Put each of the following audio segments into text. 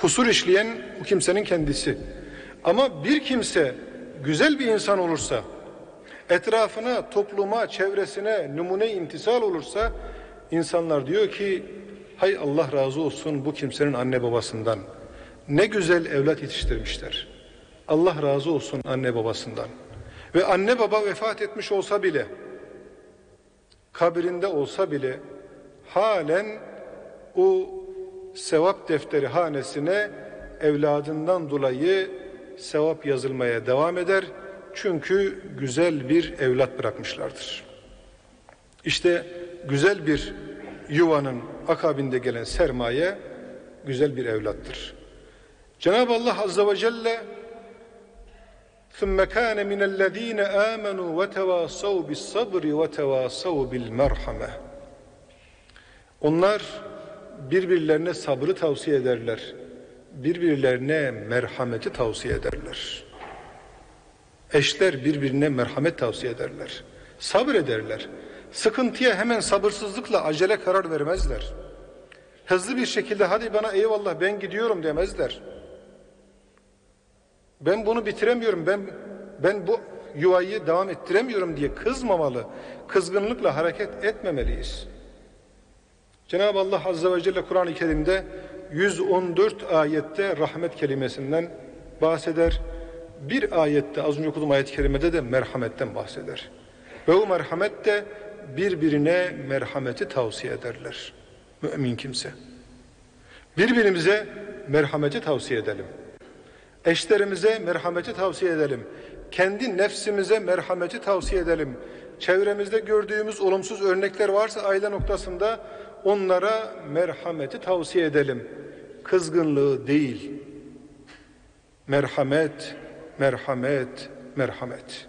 kusur işleyen o kimsenin kendisi. Ama bir kimse güzel bir insan olursa, etrafına, topluma, çevresine numune imtisal olursa, insanlar diyor ki, hay Allah razı olsun bu kimsenin anne babasından. Ne güzel evlat yetiştirmişler. Allah razı olsun anne babasından. Ve anne baba vefat etmiş olsa bile, kabirinde olsa bile, halen o sevap defteri hanesine evladından dolayı sevap yazılmaya devam eder. Çünkü güzel bir evlat bırakmışlardır. İşte güzel bir yuvanın akabinde gelen sermaye güzel bir evlattır. Cenab-ı Allah Azze ve Celle ثُمَّ كَانَ مِنَ الَّذ۪ينَ آمَنُوا وَتَوَاسَوْا بِالصَّبْرِ وَتَوَاسَوْا بِالْمَرْحَمَةِ. Onlar birbirlerine sabrı tavsiye ederler. Birbirlerine merhameti tavsiye ederler. Eşler birbirine merhamet tavsiye ederler. Sabrederler. Sıkıntıya hemen sabırsızlıkla acele karar vermezler. Hızlı bir şekilde hadi bana eyvallah ben gidiyorum demezler. Ben bunu bitiremiyorum, ben bu yuvayı devam ettiremiyorum diye kızmamalı, kızgınlıkla hareket etmemeliyiz. Cenab-ı Allah Azze ve Celle Kur'an-ı Kerim'de 114 ayette rahmet kelimesinden bahseder. Bir ayette, az önce okuduğum ayet-i kerimede de merhametten bahseder. Ve o merhamet de birbirine merhameti tavsiye ederler. Mümin kimse. Birbirimize merhameti tavsiye edelim. Eşlerimize merhameti tavsiye edelim. Kendi nefsimize merhameti tavsiye edelim. Çevremizde gördüğümüz olumsuz örnekler varsa aile noktasında onlara merhameti tavsiye edelim. Kızgınlığı değil. Merhamet, merhamet, merhamet.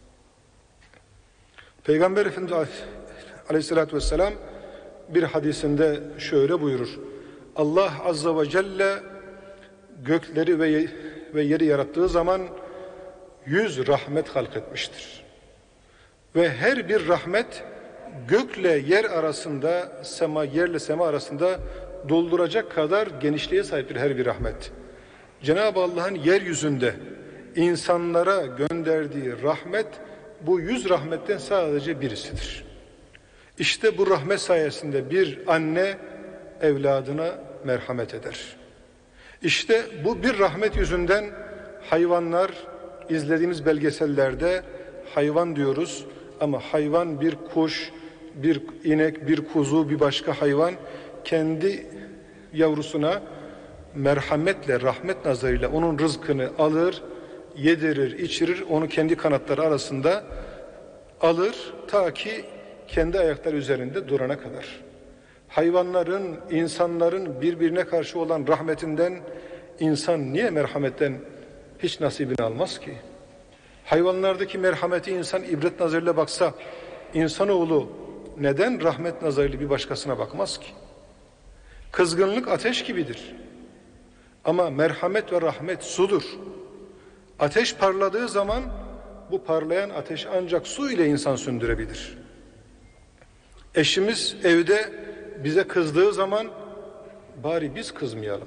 Peygamber Efendimiz Aleyhisselatü Vesselam bir hadisinde şöyle buyurur. Allah Azze ve Celle gökleri ve yeri yarattığı zaman 100 rahmet halketmiştir. Ve her bir rahmet gökle yer arasında, yerle sema arasında dolduracak kadar genişliğe sahiptir her bir rahmet. Cenab-ı Allah'ın yeryüzünde insanlara gönderdiği rahmet bu 100 rahmetten sadece birisidir. İşte bu rahmet sayesinde bir anne evladına merhamet eder. İşte bu bir rahmet yüzünden hayvanlar, izlediğimiz belgesellerde hayvan diyoruz ama hayvan bir kuş, bir inek, bir kuzu, bir başka hayvan kendi yavrusuna merhametle, rahmet nazarıyla onun rızkını alır, yedirir, içirir, onu kendi kanatları arasında alır ta ki kendi ayakları üzerinde durana kadar. Hayvanların, insanların birbirine karşı olan rahmetinden insan niye merhametten hiç nasibini almaz ki? Hayvanlardaki merhameti insan ibret nazarıyla baksa, insanoğlu neden rahmet nazarıyla bir başkasına bakmaz ki? Kızgınlık ateş gibidir. Ama merhamet ve rahmet sudur. Ateş parladığı zaman bu parlayan ateş ancak su ile insan söndürebilir. Eşimiz evde bize kızdığı zaman bari biz kızmayalım.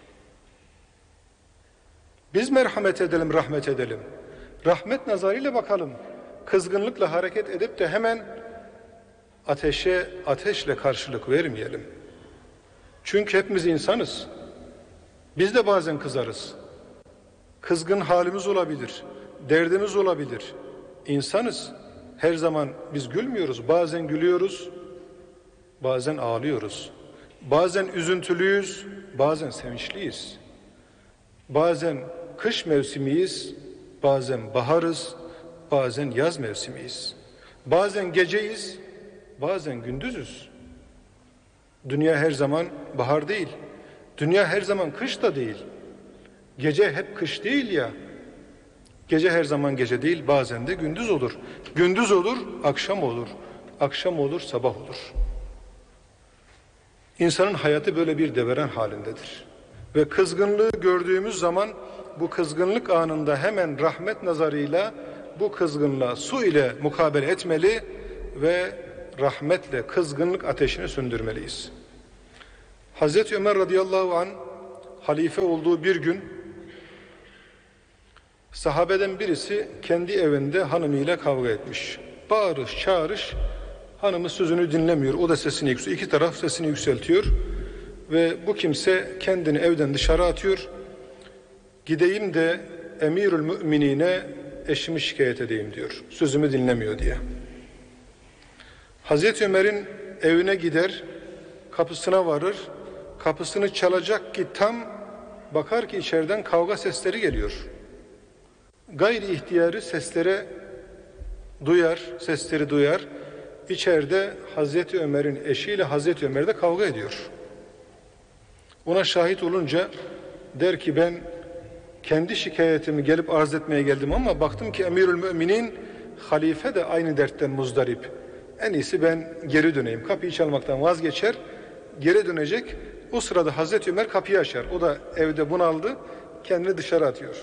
Biz merhamet edelim, rahmet edelim. Rahmet nazarıyla bakalım. Kızgınlıkla hareket edip de hemen ateşle karşılık vermeyelim. Çünkü hepimiz insanız. Biz de bazen kızarız. Kızgın halimiz olabilir, derdimiz olabilir. İnsanız. Her zaman biz gülmüyoruz. Bazen gülüyoruz, bazen ağlıyoruz. Bazen üzüntülüyüz, bazen sevinçliyiz. Bazen kış mevsimiyiz, bazen baharız, bazen yaz mevsimiyiz. Bazen geceyiz, bazen gündüzüz. Dünya her zaman bahar değil. Dünya her zaman kış da değil. Gece hep kış değil ya. Gece her zaman gece değil, bazen de gündüz olur. Gündüz olur, akşam olur. Akşam olur, sabah olur. İnsanın hayatı böyle bir deveren halindedir. Ve kızgınlığı gördüğümüz zaman bu kızgınlık anında hemen rahmet nazarıyla bu kızgınlığa su ile mukabele etmeli ve rahmetle kızgınlık ateşini söndürmeliyiz. Hazreti Ömer radıyallahu anh halife olduğu bir gün sahabeden birisi kendi evinde hanımıyla kavga etmiş. Bağırış, çağırış, hanımı sözünü dinlemiyor. O da sesini yükseltiyor. İki taraf sesini yükseltiyor. Ve bu kimse kendini evden dışarı atıyor. Gideyim de Emirül Müminine eşimi şikayet edeyim diyor. Sözümü dinlemiyor diye. Hazreti Ömer'in evine gider, kapısına varır. Kapısını çalacak ki tam bakar ki içeriden kavga sesleri geliyor. Gayri ihtiyarı sesleri duyar. İçeride Hazreti Ömer'in eşiyle Hazreti Ömer de kavga ediyor. Ona şahit olunca der ki ben kendi şikayetimi gelip arz etmeye geldim ama baktım ki Emirül Müminin halife de aynı dertten muzdarip. En iyisi ben geri döneyim. Kapıyı çalmaktan vazgeçer, geri dönecek. O sırada Hazreti Ömer kapıyı açar. O da evde bunaldı, kendini dışarı atıyor.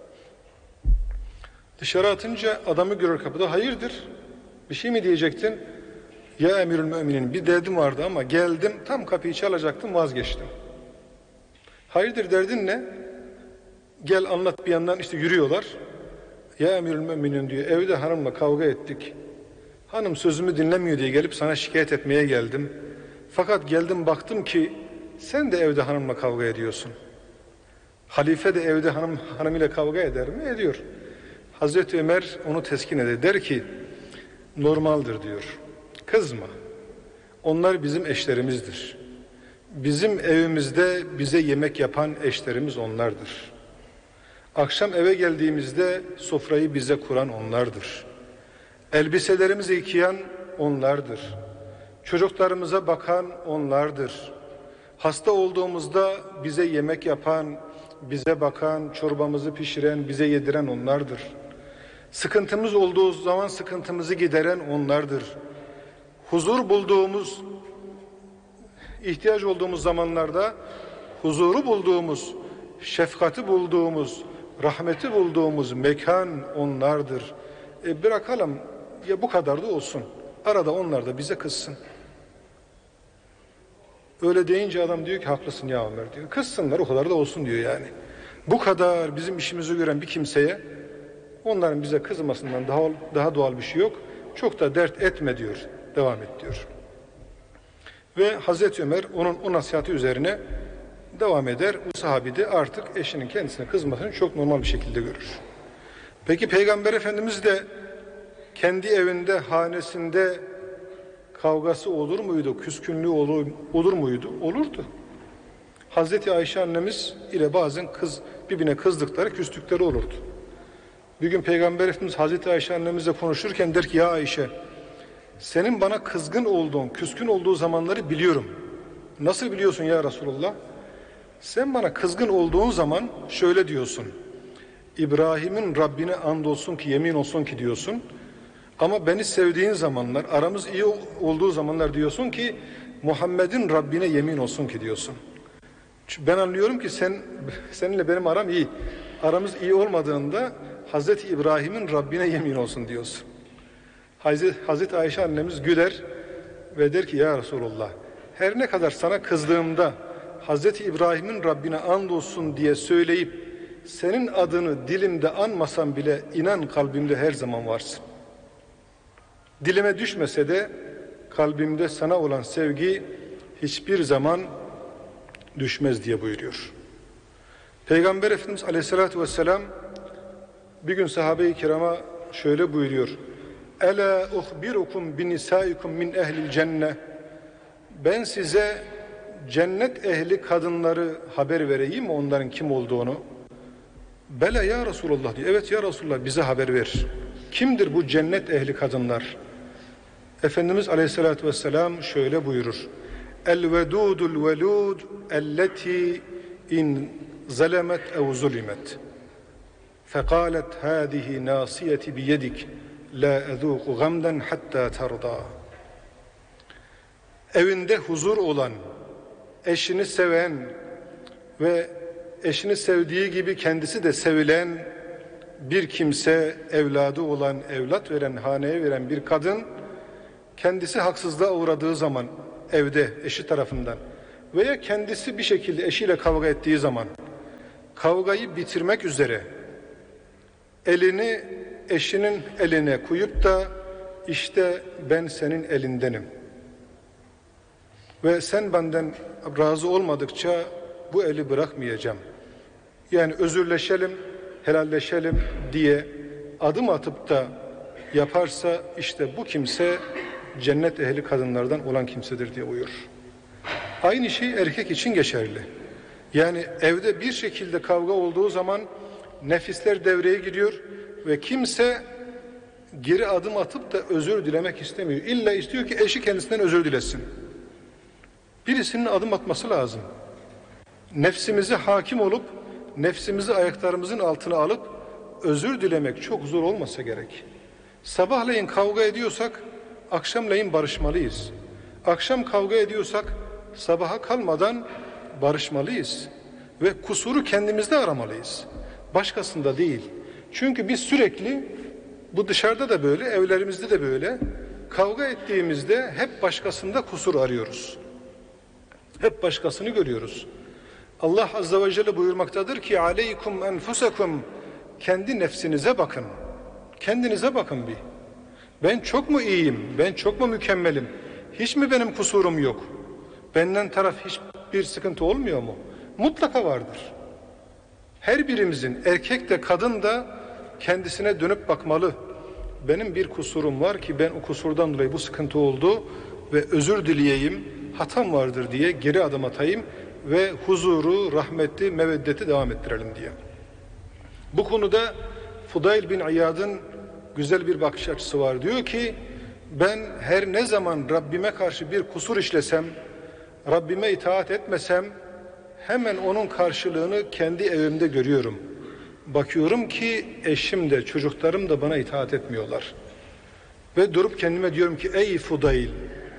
Dışarı atınca adamı görür kapıda. Hayırdır? Bir şey mi diyecektin? Ya Emirül Müminin bir derdim vardı ama geldim tam kapıyı çalacaktım vazgeçtim. Hayırdır derdin ne? Gel anlat bir yandan işte yürüyorlar. Ya Emirül Müminin diyor evde hanımla kavga ettik. Hanım sözümü dinlemiyor diye gelip sana şikayet etmeye geldim. Fakat geldim baktım ki sen de evde hanımla kavga ediyorsun. Halife de evde hanımıyla kavga eder mi? Ediyor. Hazreti Ömer onu teskin eder. Der ki normaldir diyor. Kızma. Onlar bizim eşlerimizdir. Bizim evimizde bize yemek yapan eşlerimiz onlardır. Akşam eve geldiğimizde sofrayı bize kuran onlardır. Elbiselerimizi yıkayan onlardır. Çocuklarımıza bakan onlardır. Hasta olduğumuzda bize yemek yapan, bize bakan, çorbamızı pişiren, bize yediren onlardır. Sıkıntımız olduğu zaman sıkıntımızı gideren onlardır. Huzur bulduğumuz, ihtiyaç olduğumuz zamanlarda huzuru bulduğumuz, şefkati bulduğumuz, rahmeti bulduğumuz mekan onlardır. Bırakalım ya bu kadar da olsun. Arada onlar da bize kızsın. Öyle deyince adam diyor ki haklısın ya Ömer diyor. Kızsınlar o kadar da olsun diyor yani. Bu kadar bizim işimizi gören bir kimseye onların bize kızmasından daha doğal bir şey yok. Çok da dert etme diyor. Devam et diyor. Ve Hazreti Ömer onun o nasihatı üzerine devam eder. O sahabi de artık eşinin kendisine kızmasını çok normal bir şekilde görür. Peki Peygamber Efendimiz de kendi evinde, hanesinde kavgası olur muydu? Küskünlüğü olur muydu? Olurdu. Hazreti Ayşe annemiz ile bazen birbirine kızdıkları, küstükleri olurdu. Bir gün Peygamber Efendimiz Hazreti Ayşe annemizle konuşurken der ki ya Ayşe senin bana kızgın olduğun, küskün olduğu zamanları biliyorum. Nasıl biliyorsun ya Resulullah? Sen bana kızgın olduğun zaman şöyle diyorsun. İbrahim'in Rabbine andolsun ki yemin olsun ki diyorsun. Ama beni sevdiğin zamanlar, aramız iyi olduğu zamanlar diyorsun ki Muhammed'in Rabbine yemin olsun ki diyorsun. Ben anlıyorum ki seninle benim aram iyi. Aramız iyi olmadığında Hazreti İbrahim'in Rabbine yemin olsun diyorsun. Hazreti Ayşe annemiz güler ve der ki ya Resulullah her ne kadar sana kızdığımda Hazreti İbrahim'in Rabbine andolsun diye söyleyip senin adını dilimde anmasam bile inan kalbimde her zaman varsın. Dilime düşmese de kalbimde sana olan sevgi hiçbir zaman düşmez diye buyuruyor. Peygamber Efendimiz Aleyhisselatü Vesselam bir gün sahabe-i kirama şöyle buyuruyor. Ela uhbirukum bin nisaikum min ehlil cenne. Ben size cennet ehli kadınları haber vereyim mi onların kim olduğunu? Bela ya Resulullah diyor. Evet ya Resulullah bize haber ver. Kimdir bu cennet ehli kadınlar? Efendimiz Aleyhisselatü Vesselam şöyle buyurur. El-vedudul velud elleti in zalemet ev zulimet. Fekalet hâzihi nâsiyeti biyedik la ezûku gamden hatta terda. Evinde huzur olan, eşini seven ve eşini sevdiği gibi kendisi de sevilen bir kimse, evladı olan, evlat veren, haneye veren bir kadın kendisi haksızlığa uğradığı zaman evde eşi tarafından veya kendisi bir şekilde eşiyle kavga ettiği zaman kavgayı bitirmek üzere elini eşinin eline koyup da işte ben senin elindenim ve sen benden razı olmadıkça bu eli bırakmayacağım, yani özürleşelim, helalleşelim diye adım atıp da yaparsa işte bu kimse cennet ehli kadınlardan olan kimsedir diye buyurur. Aynı şey erkek için geçerli. Yani evde bir şekilde kavga olduğu zaman nefisler devreye giriyor ve kimse geri adım atıp da özür dilemek istemiyor. İlla istiyor ki eşi kendisinden özür dilesin. Birisinin adım atması lazım. Nefsimize hakim olup nefsimizi ayaklarımızın altına alıp özür dilemek çok zor olmasa gerek. Sabahleyin kavga ediyorsak akşamleyin barışmalıyız. Akşam kavga ediyorsak sabaha kalmadan barışmalıyız. Ve kusuru kendimizde aramalıyız. Başkasında değil. Çünkü biz sürekli, bu dışarıda da böyle, evlerimizde de böyle, kavga ettiğimizde hep başkasında kusur arıyoruz. Hep başkasını görüyoruz. Allah Azze ve Celle buyurmaktadır ki aleykum enfusekum, kendi nefsinize bakın. Kendinize bakın bir. Ben çok mu iyiyim? Ben çok mu mükemmelim? Hiç mi benim kusurum yok? Benden taraf hiçbir sıkıntı olmuyor mu? Mutlaka vardır. Her birimizin, erkek de kadın da kendisine dönüp bakmalı. Benim bir kusurum var ki ben o kusurdan dolayı bu sıkıntı oldu ve özür dileyeyim, hatam vardır diye geri adım atayım ve huzuru, rahmeti, meveddeti devam ettirelim diye. Bu konuda Fudayl bin İyad'ın güzel bir bakış açısı var. Diyor ki ben her ne zaman Rabbime karşı bir kusur işlesem, Rabbime itaat etmesem hemen onun karşılığını kendi evimde görüyorum. Bakıyorum ki eşim de çocuklarım da bana itaat etmiyorlar. Ve durup kendime diyorum ki ey Fudayl,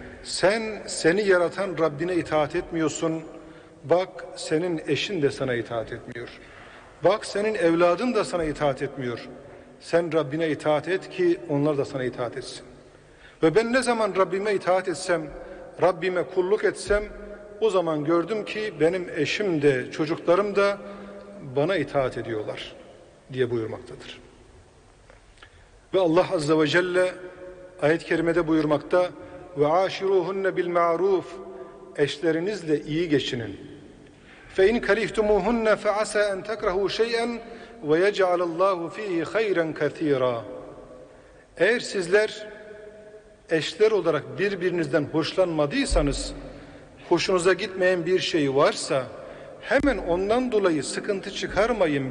seni yaratan Rabbine itaat etmiyorsun. Bak senin eşin de sana itaat etmiyor. Bak senin evladın da sana itaat etmiyor. Sen Rabbine itaat et ki onlar da sana itaat etsin. Ve ben ne zaman Rabbime itaat etsem, Rabbime kulluk etsem, o zaman gördüm ki benim eşim de çocuklarım da bana itaat ediyorlar diye buyurmaktadır. Ve Allah Azze ve Celle ayet-i kerimede buyurmakta ve aşiruhunne bil ma'ruf, eşlerinizle iyi geçinin. Fe in kerihtumuhunne fe asa en tekrahu şey'en ve yec'alallahu fihi hayran kethira. Eğer sizler eşler olarak birbirinizden hoşlanmadıysanız, hoşunuza gitmeyen bir şey varsa hemen ondan dolayı sıkıntı çıkarmayın.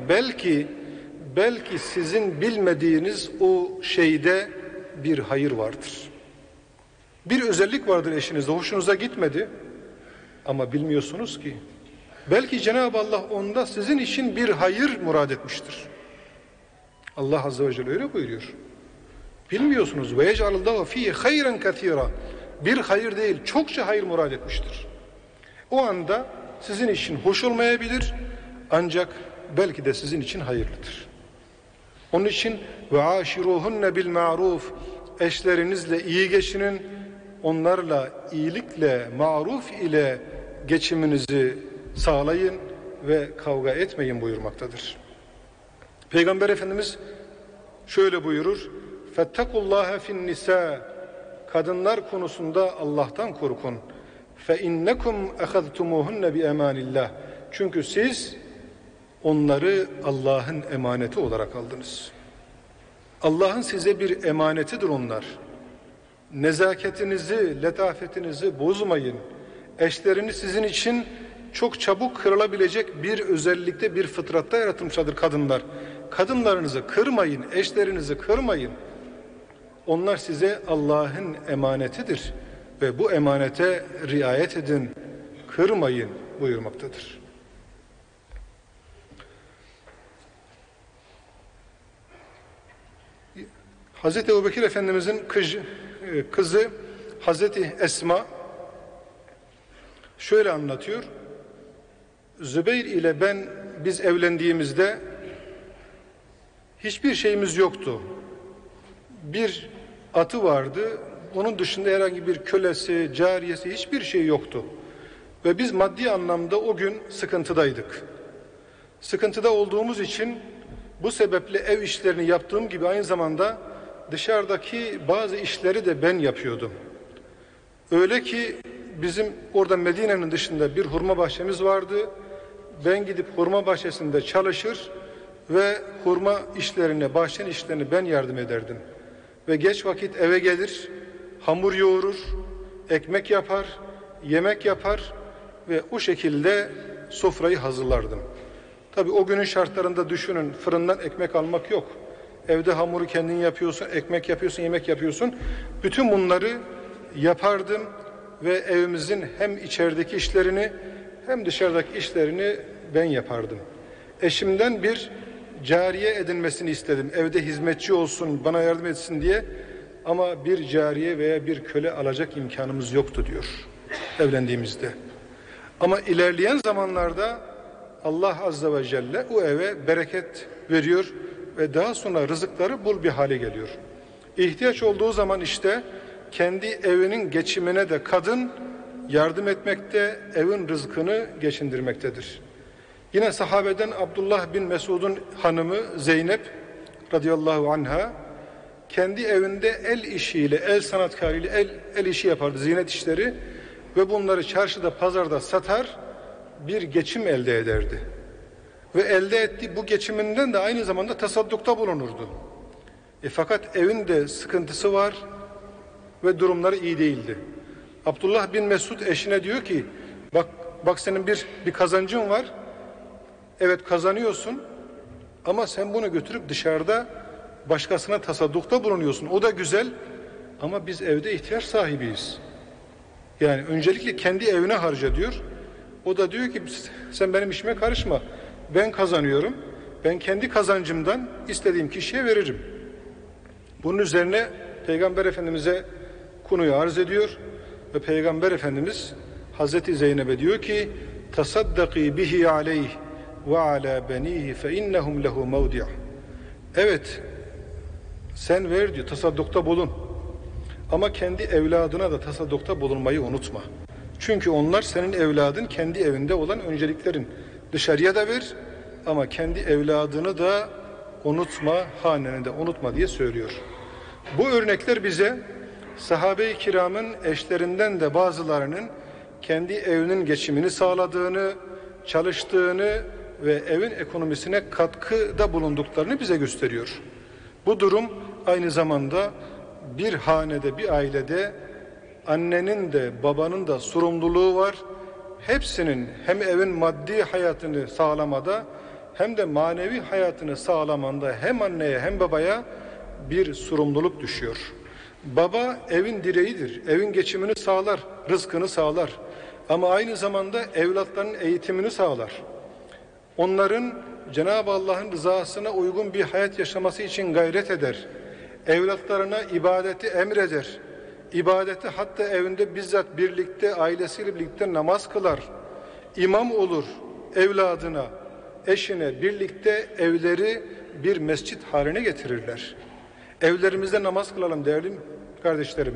Belki sizin bilmediğiniz o şeyde bir hayır vardır. Bir özellik vardır eşinizde, hoşunuza gitmedi ama bilmiyorsunuz ki. Belki Cenab-ı Allah onda sizin için bir hayır murad etmiştir. Allah Azze ve Celle öyle buyuruyor. Bilmiyorsunuz. Ve yec'alullahu fihi hayran kethira. Bir hayır değil, çokça hayır murad etmiştir. O anda sizin için hoş olmayabilir ancak belki de sizin için hayırlıdır. Onun için ve aşiruhunne bil ma'ruf, eşlerinizle iyi geçinin, onlarla iyilikle, maruf ile geçiminizi sağlayın ve kavga etmeyin buyurmaktadır. Peygamber Efendimiz şöyle buyurur: "Fettekullaha fin nisa." Kadınlar konusunda Allah'tan korkun. "Fe innekum ahadtumuhunne bi emanillah." Çünkü siz onları Allah'ın emaneti olarak aldınız. Allah'ın size bir emanetidir onlar. Nezaketinizi, letafetinizi bozmayın. Eşlerini sizin için çok çabuk kırılabilecek bir özellikte, bir fıtratta yaratılmışlardır kadınlar. Kadınlarınızı kırmayın, eşlerinizi kırmayın. Onlar size Allah'ın emanetidir ve bu emanete riayet edin, kırmayın buyurmaktadır. Hazreti Ebubekir Efendimizin kızı Hazreti Esma şöyle anlatıyor: Zübeyir ile biz evlendiğimizde hiçbir şeyimiz yoktu. Bir atı vardı. Onun dışında herhangi bir kölesi, cariyesi hiçbir şey yoktu. Ve biz maddi anlamda o gün sıkıntıdaydık. Sıkıntıda olduğumuz için bu sebeple ev işlerini yaptığım gibi aynı zamanda dışarıdaki bazı işleri de ben yapıyordum. Öyle ki bizim orada Medine'nin dışında bir hurma bahçemiz vardı. Ben gidip hurma bahçesinde çalışır ve hurma işlerine, bahçenin işlerine ben yardım ederdim. Ve geç vakit eve gelir, hamur yoğurur, ekmek yapar, yemek yapar ve o şekilde sofrayı hazırlardım. Tabii o günün şartlarında düşünün, fırından ekmek almak yok. Evde hamuru kendin yapıyorsun, ekmek yapıyorsun, yemek yapıyorsun. Bütün bunları yapardım ve evimizin hem içerideki işlerini hem dışarıdaki işlerini ben yapardım. Eşimden bir cariye edinmesini istedim. Evde hizmetçi olsun, bana yardım etsin diye. Ama bir cariye veya bir köle alacak imkanımız yoktu diyor evlendiğimizde. Ama ilerleyen zamanlarda Allah Azze ve Celle o eve bereket veriyor ve daha sonra rızıkları bol bir hale geliyor. İhtiyaç olduğu zaman işte kendi evinin geçimine de kadın yardım etmekte, evin rızkını geçindirmektedir. Yine sahabeden Abdullah bin Mesud'un hanımı Zeynep radıyallahu anha kendi evinde el işiyle, el sanatkarıyla el işi yapardı, ziynet işleri ve bunları çarşıda, pazarda satar, bir geçim elde ederdi. Ve elde ettiği bu geçiminden de aynı zamanda tasaddukta bulunurdu. Fakat evinde sıkıntısı var ve durumları iyi değildi. Abdullah bin Mesud eşine diyor ki, bak senin bir kazancın var. Evet kazanıyorsun ama sen bunu götürüp dışarıda başkasına tasaddukta bulunuyorsun. O da güzel ama biz evde ihtiyaç sahibiyiz. Yani öncelikle kendi evine harca diyor. O da diyor ki sen benim işime karışma. Ben kazanıyorum. Ben kendi kazancımdan istediğim kişiye veririm. Bunun üzerine Peygamber Efendimiz'e konuyu arz ediyor. Ve Peygamber Efendimiz Hazreti Zeynep'e diyor ki tasaddaki bihi aleyh ve ala benihi fe innehum lehu mevdi'. Evet sen ver diyor, tasaddukta bulun. Ama kendi evladına da tasaddukta bulunmayı unutma. Çünkü onlar senin evladın, kendi evinde olan önceliklerin. Dışarıya da ver ama kendi evladını da unutma, haneni de unutma diye söylüyor. Bu örnekler bize sahabe-i kiramın eşlerinden de bazılarının kendi evinin geçimini sağladığını, çalıştığını ve evin ekonomisine katkıda bulunduklarını bize gösteriyor. Bu durum aynı zamanda bir hanede, bir ailede annenin de babanın da sorumluluğu var. Hepsinin hem evin maddi hayatını sağlamada hem de manevi hayatını sağlamanda hem anneye hem babaya bir sorumluluk düşüyor. Baba evin direğidir. Evin geçimini sağlar, rızkını sağlar. Ama aynı zamanda evlatların eğitimini sağlar. Onların Cenab-ı Allah'ın rızasına uygun bir hayat yaşaması için gayret eder. Evlatlarına ibadeti emreder. İbadeti hatta evinde bizzat birlikte, ailesiyle birlikte namaz kılar. İmam olur evladına, eşine birlikte evleri bir mescit haline getirirler. Evlerimizde namaz kılalım değerli kardeşlerim.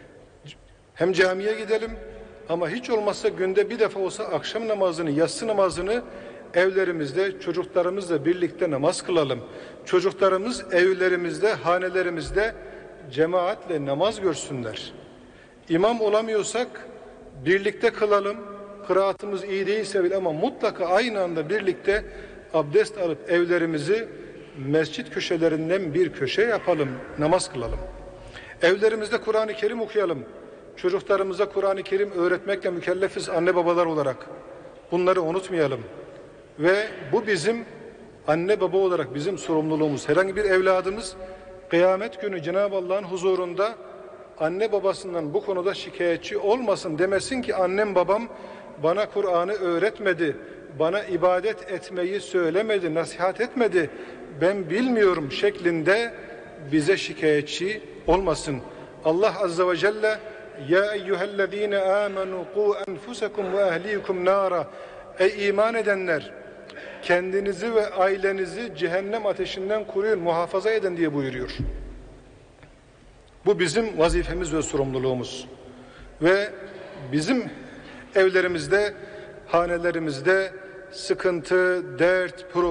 Hem camiye gidelim ama hiç olmazsa günde bir defa olsa akşam namazını, yatsı namazını evlerimizde çocuklarımızla birlikte namaz kılalım. Çocuklarımız evlerimizde, hanelerimizde cemaatle namaz görsünler. İmam olamıyorsak birlikte kılalım. Kıraatımız iyi değilse bile ama mutlaka aynı anda birlikte abdest alıp evlerimizi mescit köşelerinden bir köşe yapalım, namaz kılalım. Evlerimizde Kur'an-ı Kerim okuyalım. Çocuklarımıza Kur'an-ı Kerim öğretmekle mükellefiz anne babalar olarak. Bunları unutmayalım. Ve bu bizim anne baba olarak bizim sorumluluğumuz. Herhangi bir evladımız kıyamet günü Cenab-ı Allah'ın huzurunda anne babasından bu konuda şikayetçi olmasın, demesin ki annem babam bana Kur'an'ı öğretmedi, bana ibadet etmeyi söylemedi, nasihat etmedi, ben bilmiyorum şeklinde bize şikayetçi olmasın. Allah Azze ve Celle ya eyyühellezine amenu qu enfusekum ve ehlikum nara, ey iman edenler kendinizi ve ailenizi cehennem ateşinden koruyun, muhafaza edin diye buyuruyor. Bu bizim vazifemiz ve sorumluluğumuz. Ve bizim evlerimizde, hanelerimizde sıkıntı, dert, problem